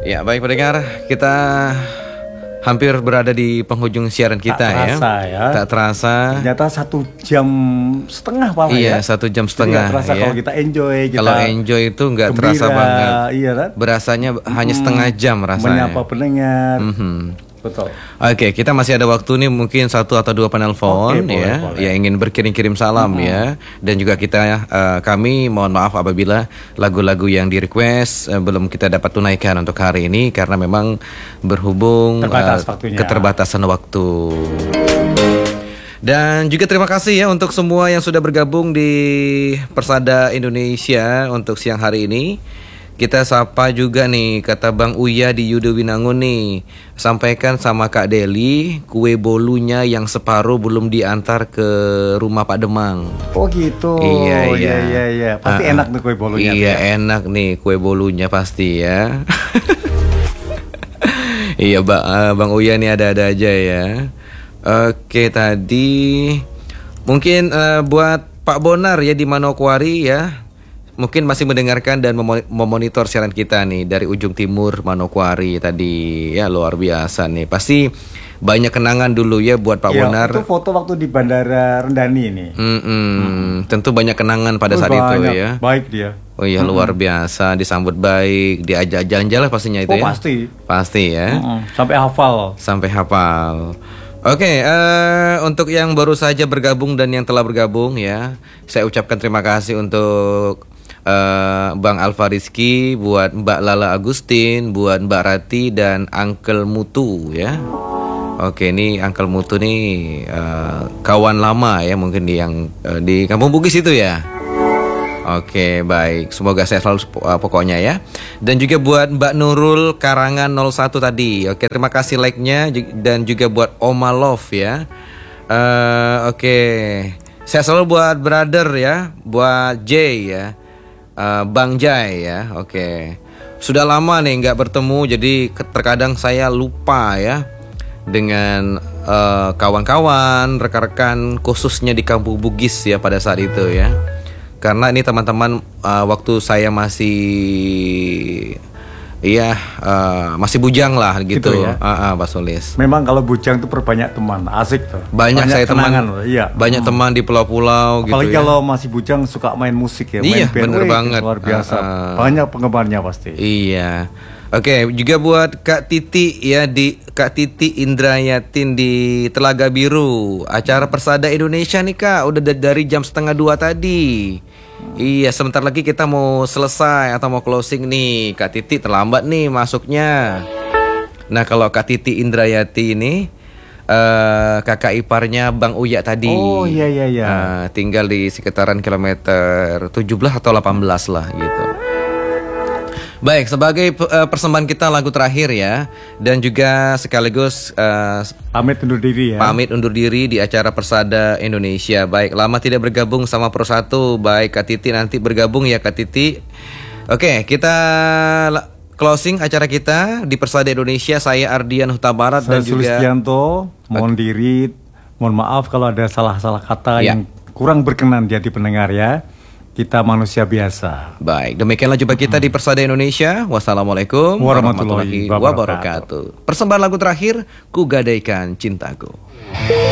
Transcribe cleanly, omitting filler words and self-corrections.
Ya, baik pendengar, kita hampir berada di penghujung siaran kita. Tak terasa, ya. Tak terasa. Ternyata 1,5 jam Pak. Iya, 1,5 jam. Tidak terasa ya. Kalau kita enjoy. Kalau enjoy itu nggak terasa banget. Iya kan? Berasanya hanya setengah jam rasanya. Menyapa pendengar. Betul. Oke, kita masih ada waktu nih, mungkin 1 atau 2 penelpon ya, yang ingin berkirim-kirim salam ya. Dan juga kami mohon maaf apabila lagu-lagu yang di request belum kita dapat tunaikan untuk hari ini karena memang berhubung keterbatasan waktu. Dan juga terima kasih ya untuk semua yang sudah bergabung di Persada Indonesia untuk siang hari ini. Kita sapa juga nih, kata Bang Uya di Yudo Winangun nih, sampaikan sama Kak Deli kue bolunya yang separuh belum diantar ke rumah Pak Demang. Oh gitu. Iya. Pasti enak nih kue bolunya. Iya enak nih kue bolunya pasti ya. Iya Bang Uya nih ada-ada aja ya. Oke, tadi mungkin buat Pak Bonar ya di Manokwari ya, mungkin masih mendengarkan dan memonitor siaran kita nih dari ujung timur Manokwari tadi ya, luar biasa nih. Pasti banyak kenangan dulu ya buat Pak Bonar. Itu foto waktu di Bandara Rendani ini. Tentu banyak kenangan pada saat itu ya. Baik dia. Oh iya, luar biasa, disambut baik, diajak jalan-jalan pastinya itu ya. Pasti ya. Sampai hafal. Oke, untuk yang baru saja bergabung dan yang telah bergabung ya, saya ucapkan terima kasih untuk Bang Alfa Rizky, buat Mbak Lala Agustin, buat Mbak Rati dan Uncle Mutu ya. Oke, ini Uncle Mutu nih kawan lama ya, mungkin di Kampung Bugis itu ya. Oke, baik, semoga sehat selalu pokoknya ya. Dan juga buat Mbak Nurul Karangan 01 tadi. Oke, terima kasih like-nya, dan juga buat Oma Love ya. Oke, sehat selalu buat brother ya, buat Jay ya. Bang Jai ya, oke. Sudah lama nih nggak bertemu, jadi terkadang saya lupa ya dengan kawan-kawan, rekan-rekan khususnya di Kampung Bugis ya pada saat itu ya. Karena ini teman-teman waktu saya masih masih bujang lah gitu ya. Pak Solis. Memang kalau bujang tuh perbanyak teman, asik tuh. Banyak saya teman, banyak teman di pulau-pulau gitu. Apalagi kalau masih bujang suka main musik ya. Iya, main bener banget. Luar biasa. Banyak penggemarnya pasti. Iya. Oke, juga buat Kak Titi ya, Kak Titi Indrayatin di Telaga Biru. Acara Persada Indonesia nih Kak, udah dari jam 1:30 tadi. Iya, sebentar lagi kita mau selesai atau mau closing nih. Kak Titi terlambat nih masuknya. Nah, kalau Kak Titi Indrayati ini kakak iparnya Bang Uya tadi. Oh iya. Tinggal di sekitaran kilometer 17 atau 18 lah gitu. Baik, sebagai persembahan kita lagu terakhir ya, dan juga sekaligus pamit undur diri ya. Pamit undur diri di acara Persada Indonesia. Baik, lama tidak bergabung sama Pro 1. Baik, Kak Titi nanti bergabung ya Kak Titi. Oke, kita closing acara kita di Persada Indonesia. Saya Ardian Huta Barat dan juga Sulistianto. Mohon diri, mohon maaf kalau ada salah-salah kata yang kurang berkenan di hati pendengar ya. Kita manusia biasa. Baik, demikianlah jumpa kita di Persada Indonesia. Wassalamualaikum warahmatullahi wabarakatuh. Persembahan lagu terakhir, Ku Gadaikan Cintaku.